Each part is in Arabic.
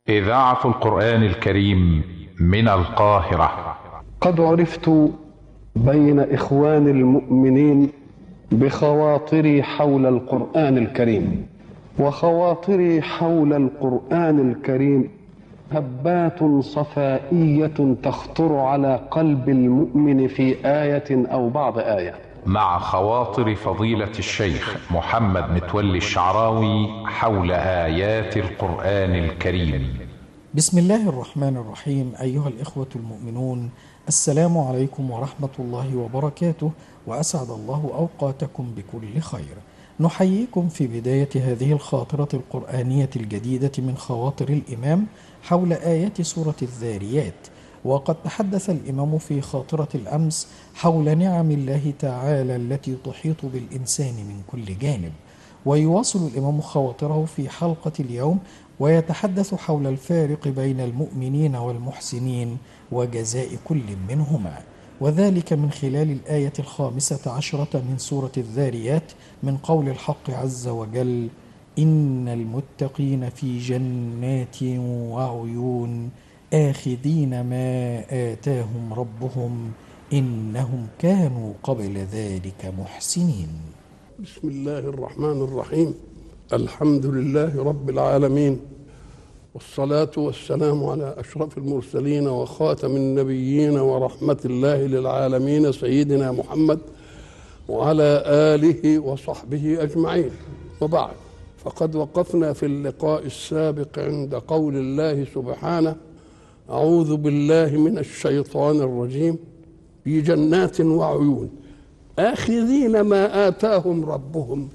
إذاعة القرآن الكريم من القاهرة. قد عرفت بين إخوان المؤمنين بخواطري حول القرآن الكريم، وخواطري حول القرآن الكريم هبات صفائية تخطر على قلب المؤمن في آية أو بعض آية. مع خواطر فضيلة الشيخ محمد متولي الشعراوي حول آيات القرآن الكريم. بسم الله الرحمن الرحيم. أيها الإخوة المؤمنون، السلام عليكم ورحمة الله وبركاته، وأسعد الله أوقاتكم بكل خير. نحييكم في بداية هذه الخاطرة القرآنية الجديدة من خواطر الإمام حول آيات سورة الذاريات. وقد تحدث الإمام في خاطرة الأمس حول نعم الله تعالى التي تحيط بالإنسان من كل جانب، ويواصل الإمام خواطره في حلقة اليوم ويتحدث حول الفارق بين المؤمنين والمحسنين وجزاء كل منهما، وذلك من خلال الآية 15 من سورة الذاريات من قول الحق عز وجل: إن المتقين في جنات وعيون آخذين ما آتاهم ربهم إنهم كانوا قبل ذلك محسنين. بسم الله الرحمن الرحيم. الحمد لله رب العالمين، والصلاة والسلام على أشرف المرسلين وخاتم النبيين ورحمة الله للعالمين سيدنا محمد وعلى آله وصحبه أجمعين، وبعد. فقد وقفنا في اللقاء السابق عند قول الله سبحانه: أعوذ بالله من الشيطان الرجيم، في جنات وعيون آخذين ما آتاهم ربهم.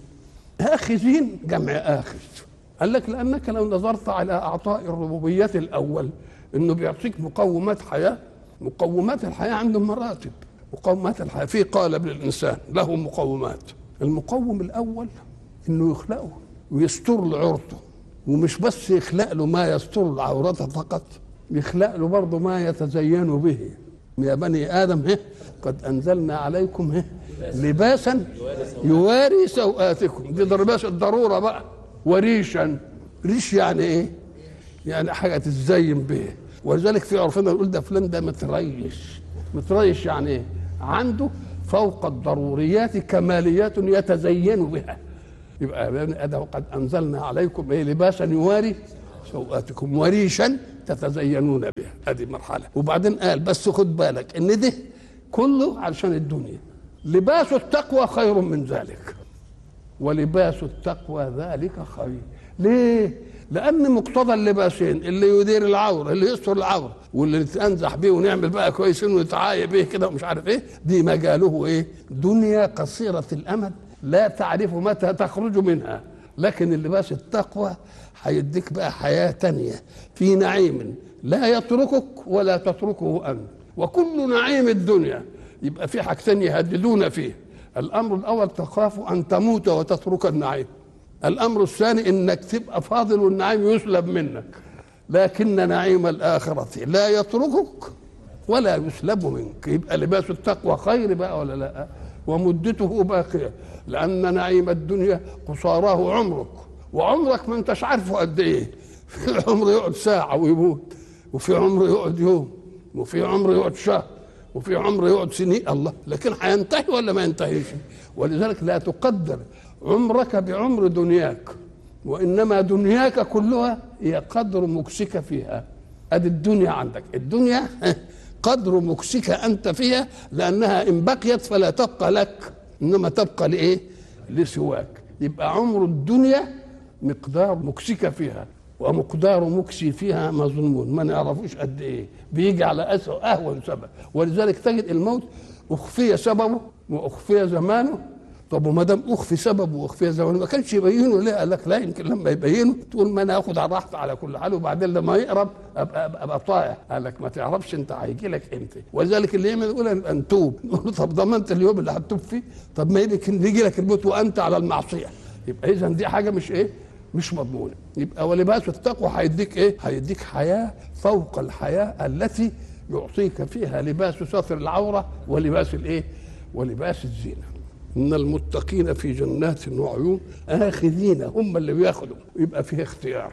آخذين جمع آخذ، قال لك لأنك لو نظرت على أعطاء الربوبية الأول إنه بيعطيك مقومات حياة. مقومات الحياة عندهم مراتب. مقومات الحياة في قالب للإنسان له مقومات. المقوم الأول إنه يخلقه ويستر له عورته، ومش بس يخلق له ما يستر العورته فقط، يخلق له برضه ما يتزين به. يا بني آدم قد أنزلنا عليكم لباسا يواري سوآتكم. دي لباس الضرورة بقى. وريشا، ريش يعني ايه؟ يعني حاجة تتزين به. ولذلك في عرفنا نقول ده فلان ده متريش. متريش يعني ايه؟ عنده فوق الضروريات كماليات يتزين بها. يبقى يا بني آدم قد أنزلنا عليكم لباسا يواري سوآتكم وريشا تتزينون بها. هذه مرحلة. وبعدين قال بس خد بالك ان ده كله علشان الدنيا. لباس التقوى خير من ذلك، ولباس التقوى ذلك خير. ليه؟ لأن مقتضى اللباسين، اللي يدير العورة، اللي يستر العورة، واللي نتأنزح بيه ونعمل بقى كويسين ونتعايب بيه كده ومش عارف ايه، دي مجاله ايه؟ دنيا قصيرة الأمد لا تعرف متى تخرج منها. لكن اللباس التقوى هيديك بقى حياة تانية في نعيم لا يتركك ولا تتركه أنت. وكل نعيم الدنيا يبقى في حاجتين يهددون فيه. الأمر الأول تخاف أن تموت وتترك النعيم. الأمر الثاني إنك تبقى فاضل والنعيم يسلب منك. لكن نعيم الآخرة لا يتركك ولا يسلب منك. يبقى لباس التقوى خير بقى ولا لا؟ ومدته باقية، لأن نعيم الدنيا قصاراه عمرك، وعمرك ما انتش عارفه قد ايه. في عمر يقعد ساعة ويموت، وفي عمر يقعد يوم، وفي عمر يقعد شهر، وفي عمر يقعد سنين. الله، لكن هينتهي ولا ما ينتهيش؟ ولذلك لا تقدر عمرك بعمر دنياك، وإنما دنياك كلها هي قدر مكسك فيها. ادي الدنيا عندك. الدنيا قدر مكسك أنت فيها، لأنها إن بقيت فلا تبقى لك، إنما تبقى لإيه؟ لسواك. يبقى عمر الدنيا مقدار مكسك فيها، ومقدار مكسي فيها مظلوم ما نعرفوش قد إيه. بيجي على أهون سبب. ولذلك تجد الموت أخفي سببه وأخفي زمانه. طب وما دام أخفي سببه وأخفي زمانه ما كانش يبينه ليه؟ قال لك لا، يمكن لما يبينه تقول ما أنا آخد على راحتي على كل حال، وبعدين لما يقرب أبقى طائع. قال لك ما تعرفش أنت هيجي لك إمتى. ولذلك اللي يعمل يقول أن توب. نقول طب ضمنت اليوم اللي هتتوب فيه؟ طب ما يمكن يجي لك الموت وأنت على المعصية. يبقى إذا دي حاجة مش إيه؟ مش مضمونة. يبقى ولباس التقوى هيديك إيه؟ هيديك حياة فوق الحياة التي يعطيك فيها لباس ستر العورة ولباس الإيه؟ ولباس الزينة. إن المتقين في جنات وعيون آخذين، هم اللي بياخدوا. يبقى فيه اختيار.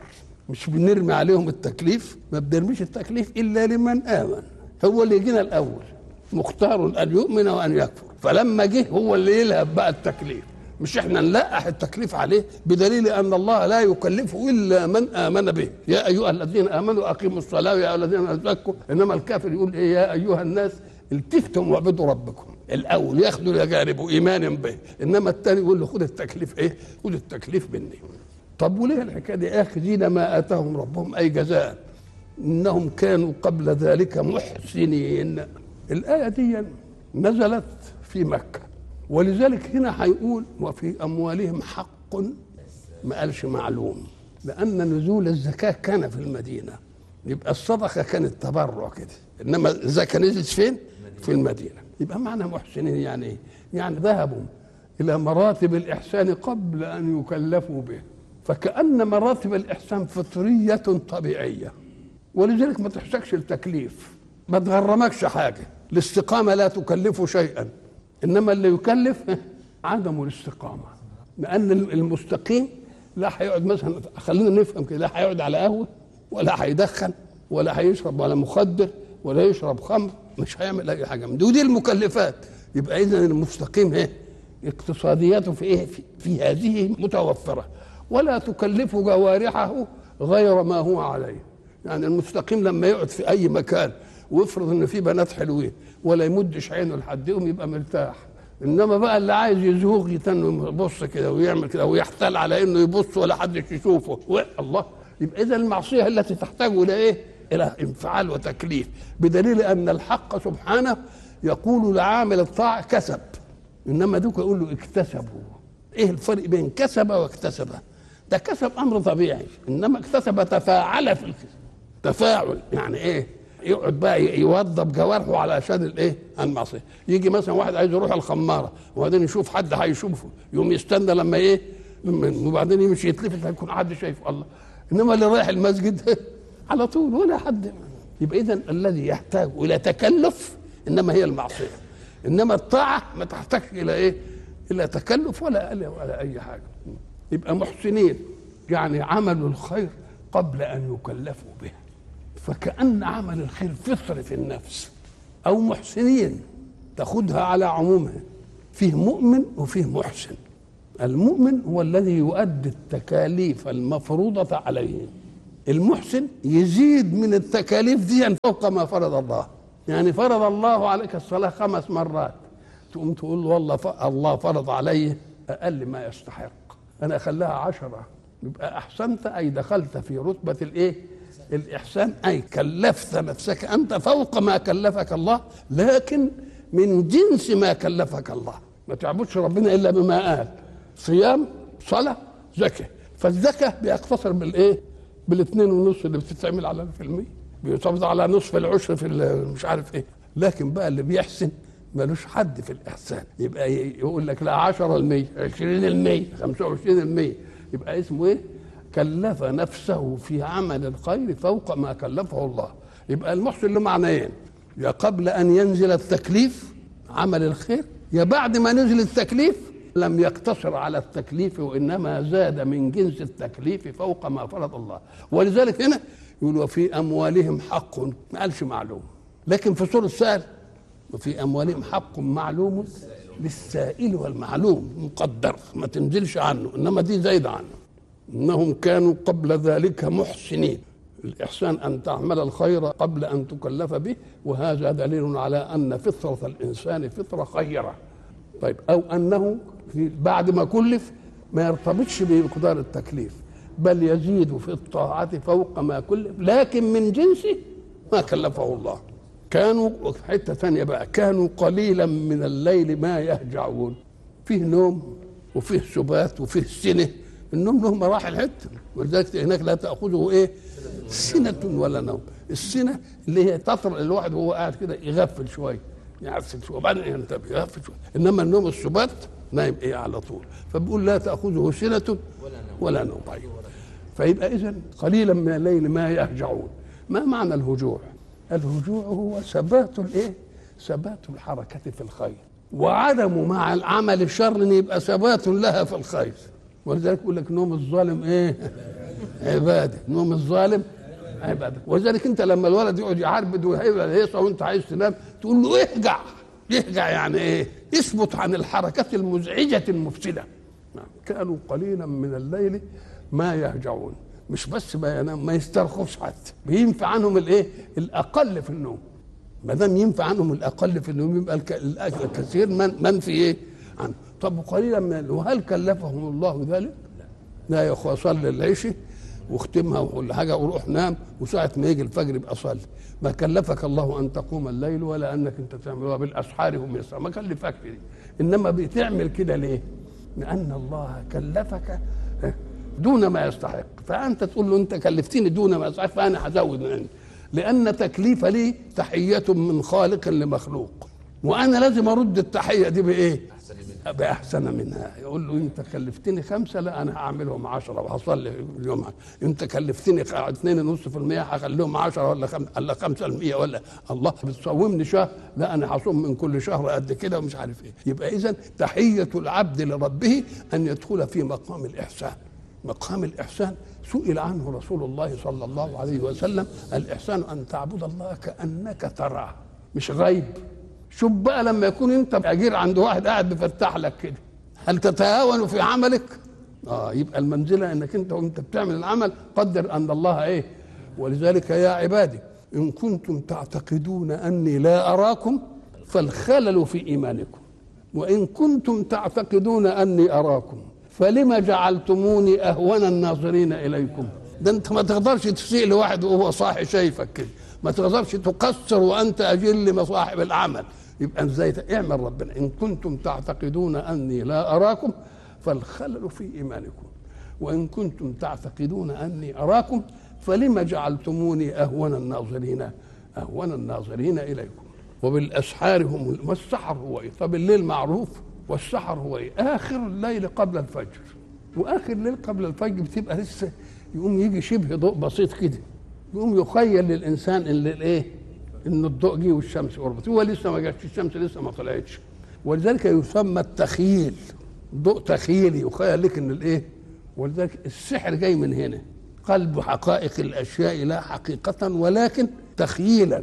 مش بنرمي عليهم التكليف، ما بنرميش التكليف الا لمن امن، هو اللي يجينا الاول، مختار ان يؤمن وان يكفر، فلما جه هو اللي يلهب بقى التكليف، مش احنا نلقح التكليف عليه، بدليل ان الله لا يكلف الا من امن به. يا ايها الذين امنوا اقيموا الصلاه ويا ايها الذين زكوا، انما الكافر يقول ايه؟ يا ايها الناس التفتم واعبدوا ربكم. الاول ياخذوا يجارب ايمان به، انما الثاني يقول له خد التكليف ايه؟ خد التكليف مني. طب وليه الحكايه دي؟ اخذين ما اتاهم ربهم اي جزاء انهم كانوا قبل ذلك محسنين. الايه دي نزلت في مكه، ولذلك هنا هيقول وفي اموالهم حق، ما قالش معلوم، لان نزول الزكاه كان في المدينه، يبقى الصدقه كانت تبرع كده، انما الزكاه نزلت فين؟ في المدينه. يبقى معنى محسنين يعني ايه؟ يعني ذهبوا الى مراتب الاحسان قبل ان يكلفوا به، فكأن مراتب الإحسان فطرية طبيعية، ولذلك ما تحتاجش التكليف، ما تغرمكش حاجة، الاستقامة لا تكلف شيئا، إنما اللي يكلف عدم الاستقامة، لأن المستقيم لا هيقعد مثلا، خلينا نفهم كده، لا هيقعد على قهوة ولا هيدخن ولا هيشرب ولا مخدر ولا يشرب خمر، مش هيعمل أي حاجة من دي، ودي المكلفات. يبقى إذن المستقيم إيه؟ اقتصادياته في إيه؟ في هذه متوفرة، ولا تكلف جوارحه غير ما هو عليه. يعني المستقيم لما يقعد في اي مكان ويفرض ان في بنات حلوين ولا يمدش عينه لحدهم يبقى مرتاح، انما بقى اللي عايز يزوغ يتنه يبص كده ويعمل كده ويحتال على انه يبص ولا حد يشوفه الله، يبقى اذا المعصيه التي تحتاج الى ايه؟ الى انفعال وتكليف، بدليل ان الحق سبحانه يقول لعامل الطاعه كسب، انما دوك يقول له اكتسبوا. ايه الفرق بين كسب واكتسب؟ ده كسب امر طبيعي، انما اكتسب تفاعل في الكسب، تفاعل يعني ايه؟ يقعد بقى يوظف جوارحه علشان الايه؟ المعصيه. يجي مثلا واحد عايز يروح الخماره وبعدين يشوف حد هيشوفه يقوم يستنى لما ايه؟ وبعدين يمشي يتلفت هيكون حد شايفه الله، انما اللي رايح المسجد على طول ولا حد. يبقى اذا الذي يحتاج الى تكلف انما هي المعصيه، انما الطاعه ما تحتاجش الى ايه؟ الى تكلف ولا اي حاجه. يبقى محسنين يعني عملوا الخير قبل ان يكلفوا به، فكأن عمل الخير فطر في النفس. او محسنين تاخدها على عمومها، فيه مؤمن وفيه محسن. المؤمن هو الذي يؤدي التكاليف المفروضة عليه، المحسن يزيد من التكاليف دي فوق ما فرض الله. يعني فرض الله عليك الصلاة 5 مرات، تقوم تقول له والله الله فرض علي أقل ما يستحق، أنا أخليها 10، يبقى أحسنت، أي دخلت في رتبة الإيه؟ الإحسان، أي كلفت نفسك أنت فوق ما كلفك الله، لكن من جنس ما كلفك الله. ما تعبدش ربنا إلا بما قال، صيام، صلاة، زكاة. فالزكاة بيقتصر بالإيه؟ 2.5 اللي بتتعمل على الفيلمية، بيعتمد على نصف العشر في مش عارف إيه. لكن بقى اللي بيحسن ملوش حد في الإحسان، يبقى يقول لك لا 10%، 20%، 25%، يبقى اسمه إيه؟ كلف نفسه في عمل الخير فوق ما كلفه الله. يبقى المحسن له معنيين، يا قبل أن ينزل التكليف عمل الخير، يا بعد ما نزل التكليف لم يقتصر على التكليف وإنما زاد من جنس التكليف فوق ما فرض الله. ولذلك هنا يقول وفي أموالهم حق، ما قالش معلوم، لكن في سورة السائل وفي أموالهم حق معلوم للسائل والمعلوم، مقدر ما تنزلش عنه، إنما دي زايد عنه. إنهم كانوا قبل ذلك محسنين. الإحسان أن تعمل الخير قبل أن تكلف به، وهذا دليل على أن فطرة الإنسان فطرة خيرة. طيب أو أنه بعد ما كلف ما يرتبطش بمقدار التكليف، بل يزيد في الطاعة فوق ما كلف، لكن من جنس ما كلفه الله. كانوا في حتة ثانية بقى، كانوا قليلا من الليل ما يهجعون. فيه نوم وفيه سبات وفيه سنة، النوم له مراحل حته، ولذلك هناك لا تأخذه ايه؟ سنة ولا نوم. السنة اللي هي تطرق الواحد وهو قاعد كده يغفل شويه، يعفل شويه وبعدين ينتبه يغفل شويه، انما النوم السبات نايم ايه على طول. فبيقول لا تأخذه سنة ولا نوم. طيب فيبقى اذا قليلا من الليل ما يهجعون. ما معنى الهجوع؟ الهجوع هو ثبات الايه؟ ثبات الحركة في الخير، وعدم مع العمل الشر ان يبقى ثبات لها في الخير. ولذلك يقول لك نوم الظالم ايه؟ عباده، نوم الظالم عباده. وذلك انت لما الولد يقعد يعربد ويهيص وانت عايز تنام تقول له اهجع. يهجع يعني ايه؟ اثبت عن الحركات المزعجه المفسده. كانوا قليلا من الليل ما يهجعون، مش بس ما ينام، ما يسترخصش حتى، بينفع عنهم الايه؟ الاقل في النوم. ما دام ينفع عنهم الاقل في النوم يبقى الكثير منفي ايه عنه. طب قليلا من الليل، وهل كلفهم الله ذلك؟ لا يا اخويا، صلي العشاء واختمها وكل حاجه وروح نام، وساعه ما يجي الفجر يبقى صلي. ما كلفك الله ان تقوم الليل ولا انك انت تعمل، وبالاسحار هم يسرون، ما كلفك دي. انما بتعمل كده ليه؟ لان الله كلفك دون ما يستحق، فانت تقول له انت كلفتني دون ما يستحق فانا هزود من عندي، لان تكليف لي تحيه من خالق لمخلوق، وانا لازم ارد التحيه دي بايه؟ باحسن منها. يقول له انت كلفتني 5، لا انا هعملهم 10 وهصلي اليوم. انت كلفتني 2.5%، هخليهم 10 ولا 5% ولا الله بتصومني شهر، لا انا هصوم من كل شهر قد كده ومش عارف ايه. يبقى اذا تحيه العبد لربه ان يدخل في مقام الاحسان. مقام الإحسان سئل عنه رسول الله صلى الله عليه وسلم: الإحسان أن تعبد الله كأنك تراه، مش غيب. شوف بقى لما يكون أنت أجير عند واحد قاعد بيفتح لك كده، هل تتهاون في عملك؟ يبقى المنزلة أنك أنت وأنت بتعمل العمل قدر أن الله إيه. ولذلك يا عبادي إن كنتم تعتقدون أني لا أراكم فالخلل في إيمانكم، وإن كنتم تعتقدون أني أراكم فلما جعلتموني أهون الناظرين إليكم. ده أنت ما تقدرش تسيء لواحد وهو صاحي شايفك كده، ما تقدرش تقصر وأنت أجل مصاحب العمل. يبقى ازاي اعمل ربنا: إن كنتم تعتقدون أني لا أراكم فالخلل في إيمانكم، وإن كنتم تعتقدون أني أراكم فلما جعلتموني أهون الناظرين إليكم. وبالأسحار هم. والسحر هو إيه؟ طب الليل معروف، والسحر هو ايه؟ اخر الليل قبل الفجر. واخر الليل قبل الفجر بتبقى لسه يقوم يجي شبه ضوء بسيط كده، يقوم يخيل للانسان ان الايه؟ ان الضوء جه والشمس قربت، هو لسه ما جاتش الشمس، لسه ما طلعتش. ولذلك يسمى التخييل، ضوء تخيلي يخيل لك ان الايه. ولذلك السحر جاي من هنا، قلب حقائق الاشياء لا حقيقه ولكن تخييلا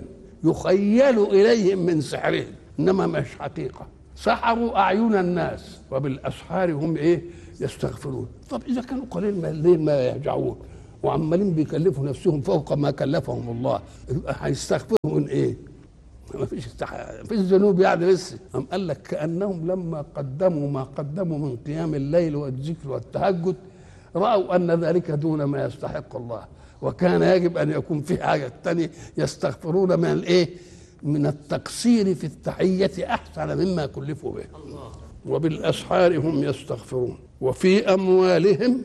يخيل اليهم من سحرهم، انما مش حقيقه. سحروا أعين الناس وبالأسحار هم إيه؟ يستغفرون. طب إذا كانوا قليل من الليل ما يهجعون وعمالين بيكلفوا نفسهم فوق ما كلفهم الله، هيستغفروا من إيه؟ ما فيش ذنوب يعني لسه. أم قال لك كأنهم لما قدموا ما قدموا من قيام الليل والذكر والتهجد رأوا أن ذلك دون ما يستحق الله، وكان يجب أن يكون في حاجة تانية يستغفرون من الإيه؟ من التقصير في التحية أحسن مما كلفوا به. وبالأسحار هم يستغفرون. وفي أموالهم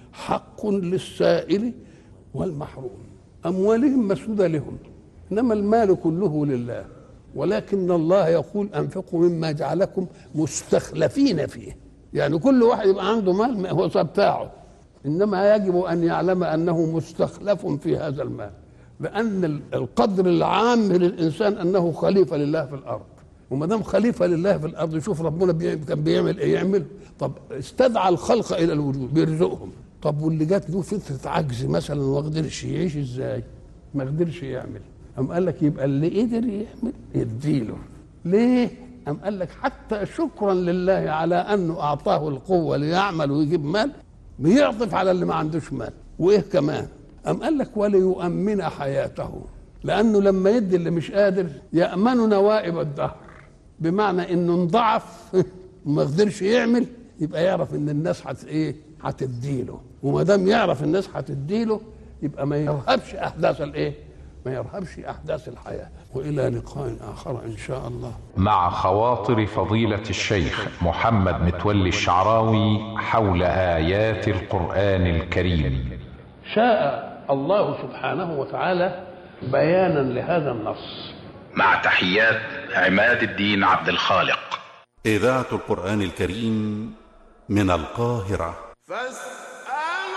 حق للسائل والمحروم. أموالهم مسودة لهم، إنما المال كله لله، ولكن الله يقول أنفقوا مما جعلكم مستخلفين فيه. يعني كل واحد يبقى عنده مال هو بتاعه، إنما يجب أن يعلم أنه مستخلف في هذا المال، لأن القدر العام للإنسان أنه خليفة لله في الأرض. وما دام خليفة لله في الأرض، شوف ربنا كان بيعمل إيه؟ يعمل طب استدعى الخلق إلى الوجود بيرزقهم. طب واللي جات له فترة عجز مثلا وما قدرش يعيش إزاي؟ ما قدرش يعمل، أم قال لك يبقى اللي قدر يعمل يديله. ليه؟ أم قال لك حتى شكرا لله على أنه أعطاه القوة ليعمل ويجيب مال، بيعطف على اللي ما عندوش مال. وإيه كمان؟ أم قال لك وليؤمن حياته، لأنه لما يدي اللي مش قادر يأمن نوائب الدهر، بمعنى إنه انضعف وما قدرش يعمل، يبقى يعرف إن الناس هتديله، وما دام يعرف الناس هتديله يبقى ما يرهبش أحداث الإيه؟ ما يرهبش أحداث الحياة. وإلى لقاء آخر إن شاء الله. مع خواطر فضيلة الشيخ محمد متولي الشعراوي حول آيات القرآن الكريم. شاء الله سبحانه وتعالى بيانا لهذا النص. مع تحيات عماد الدين عبد الخالق. إذاعة القرآن الكريم من القاهرة.